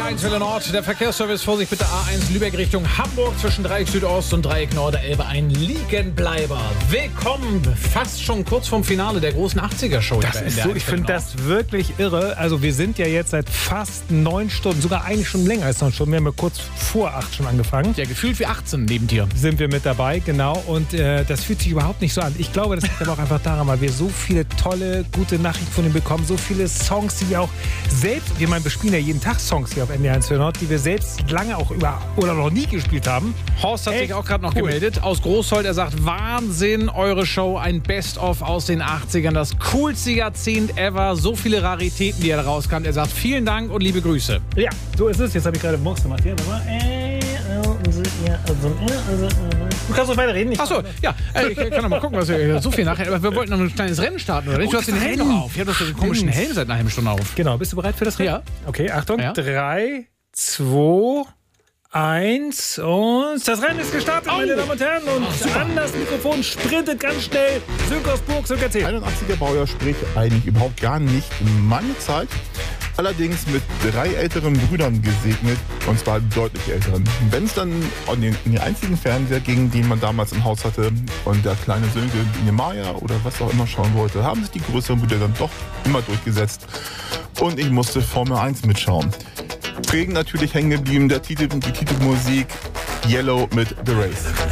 A1 Welle Nord, der Verkehrsservice, Vorsicht bitte A1 Lübeck Richtung Hamburg zwischen Dreieck Südost und Dreieck Nord der Elbe, ein Liegenbleiber. Willkommen, fast schon kurz vorm Finale der großen 80er-Show. Ich finde das wirklich irre. Also wir sind ja jetzt seit fast 9 Stunden, sogar eigentlich schon länger als 9 Stunden. Wir haben ja kurz vor 8 schon angefangen. Ja, gefühlt wie 18 neben dir. Sind wir mit dabei, genau. Und das fühlt sich überhaupt nicht so an. Ich glaube, das liegt aber auch einfach daran, weil wir so viele tolle, gute Nachrichten von ihm bekommen. So viele Songs, die wir auch selbst, wir spielen ja jeden Tag Songs hier auf NDR 1 Nord, die wir selbst lange auch oder noch nie gespielt haben. Horst hat sich auch gerade noch gemeldet aus Großhold. Er sagt, Wahnsinn, eure Show, ein Best-of aus den 80ern, das coolste Jahrzehnt ever, so viele Raritäten, die er da rauskam. Er sagt, vielen Dank und liebe Grüße. Ja, so ist es. Jetzt habe ich gerade Box gemacht. Hier, du kannst doch weiterreden. Achso, ja, ich kann noch mal gucken, was wir so viel nachher. Aber wir wollten noch ein kleines Rennen starten, oder nicht? Du hast den Helm noch auf. Ja, du hast den komischen Helm seit einer halben Stunde auf. Genau, bist du bereit für das Rennen? Ja. Okay, Achtung. Ja. 3, 2, 1 und das Rennen ist gestartet, meine Damen und Herren. Und an das Mikrofon sprintet ganz schnell Sönke aus Burg. Sönke, erzähl. 81er Baujahr, sprich eigentlich überhaupt gar nicht meine Zeit. Allerdings mit 3 älteren Brüdern gesegnet, und zwar deutlich älteren. Wenn es dann an den einzigen Fernseher ging, den man damals im Haus hatte, und der kleine Sönke Niemeyer oder was auch immer schauen wollte, haben sich die größeren Brüder dann doch immer durchgesetzt. Und ich musste Formel 1 mitschauen. Prägend natürlich hängen geblieben die Titelmusik Yellow mit The Race.